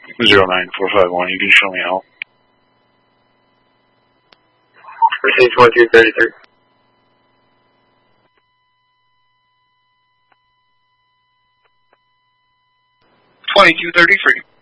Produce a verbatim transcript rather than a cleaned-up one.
zero nine four five one, you can show me out. Proceed twenty-two thirty-three. twenty-two thirty-three.